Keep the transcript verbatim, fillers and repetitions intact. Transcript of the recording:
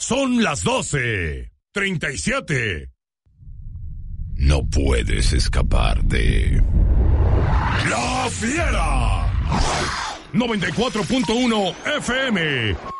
Son las doce treinta y siete. No puedes escapar de... ¡La Fiera! noventa y cuatro punto uno F M